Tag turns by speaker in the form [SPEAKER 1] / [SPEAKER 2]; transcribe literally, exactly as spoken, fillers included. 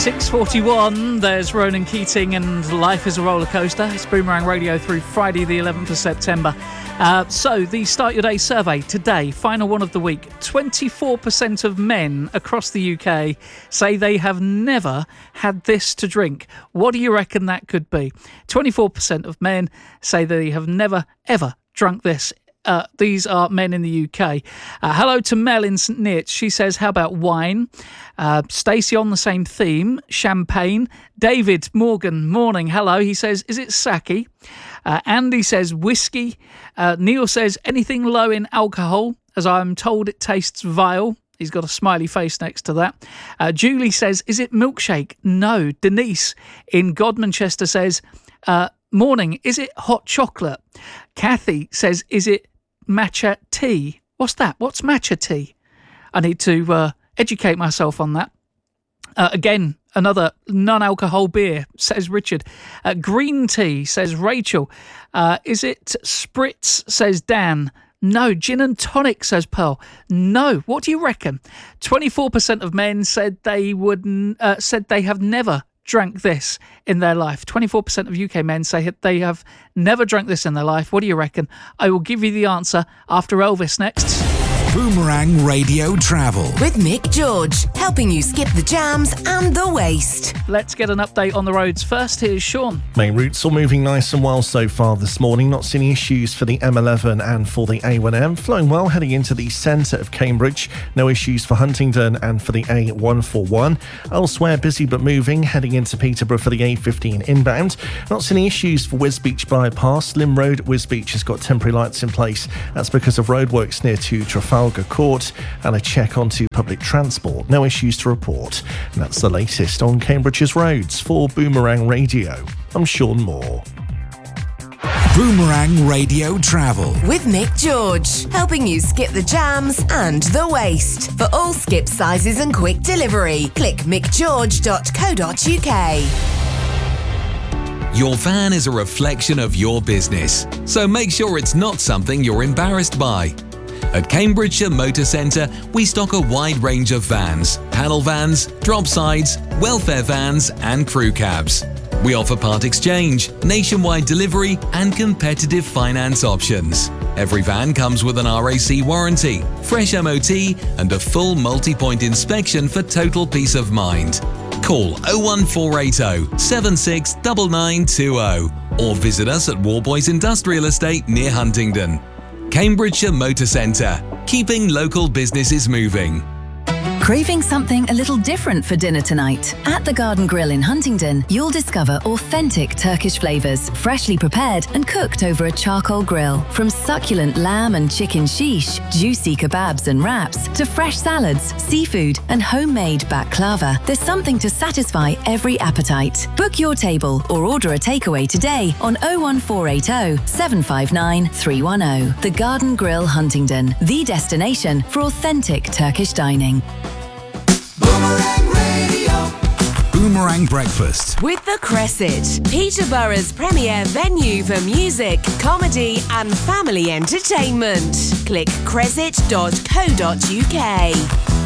[SPEAKER 1] six forty-one, there's Ronan Keating and Life is a Roller Coaster. It's Boomerang Radio through Friday the eleventh of September. Uh, so, the Start Your Day survey today, final one of the week. twenty-four percent of men across the U K say they have never had this to drink. What do you reckon that could be? twenty-four percent of men say they have never, ever drunk this. Uh, these are men in the U K. Uh, hello to Mel in St Neots. She says, how about wine? Uh, Stacey on the same theme, champagne. David Morgan, morning, hello. He says, is it sake? Uh, Andy says whiskey. Uh, Neil says anything low in alcohol, as I'm told it tastes vile. He's got a smiley face next to that. Uh, Julie says, is it milkshake? No. Denise in Godmanchester says, uh, morning, is it hot chocolate? Kathy says, is it matcha tea? What's that? What's matcha tea? I need to uh, educate myself on that. Uh, again, another non-alcohol beer, says Richard. Uh, green tea, says Rachel. Uh, is it spritz, says Dan. No. Gin and tonic, says Pearl. No. What do you reckon? twenty-four percent of men said they would uh, said they have never drank this in their life. twenty-four percent of U K men say they have never drank this in their life. What do you reckon? I will give you the answer after Elvis next.
[SPEAKER 2] Boomerang Radio Travel
[SPEAKER 3] with Mick George, helping you skip the jams and the waste.
[SPEAKER 1] Let's get an update on the roads first. Here's Sean.
[SPEAKER 4] Main routes all moving nice and well so far this morning. Not seeing any issues for the M eleven and for the A one M. Flowing well heading into the centre of Cambridge. No issues for Huntingdon and for the A one forty-one. Elsewhere, busy but moving heading into Peterborough for the A fifteen inbound. Not seeing any issues for Wisbeach bypass. Lim Road, Wisbeach has got temporary lights in place. That's because of roadworks near to Trafalgar Court and a check onto public transport. No issues to report. And that's the latest on Cambridge's roads. For Boomerang Radio, I'm Sean Moore.
[SPEAKER 2] Boomerang Radio Travel
[SPEAKER 3] with Mick George, helping you skip the jams and the waste. For all skip sizes and quick delivery, click mick george dot co dot uk.
[SPEAKER 5] Your van is a reflection of your business, so make sure it's not something you're embarrassed by. At Cambridgeshire Motor Centre, we stock a wide range of vans, panel vans, drop sides, welfare vans and crew cabs. We offer part exchange, nationwide delivery and competitive finance options. Every van comes with an R A C warranty, fresh M O T and a full multi-point inspection for total peace of mind. Call oh one four eight oh, seven six nine nine two oh or visit us at Warboys Industrial Estate near Huntingdon. Cambridgeshire Motor Centre, keeping local businesses moving.
[SPEAKER 6] Craving something a little different for dinner tonight? At the Garden Grill in Huntingdon, you'll discover authentic Turkish flavours, freshly prepared and cooked over a charcoal grill. From succulent lamb and chicken shish, juicy kebabs and wraps, to fresh salads, seafood and homemade baklava, there's something to satisfy every appetite. Book your table or order a takeaway today on oh one four eight oh, seven five nine, three one oh. The Garden Grill Huntingdon, the destination for authentic Turkish dining.
[SPEAKER 2] Boomerang Radio. Boomerang Breakfast
[SPEAKER 3] with The Cresset, Peterborough's premier venue for music, comedy and family entertainment. Click cresset dot co dot uk.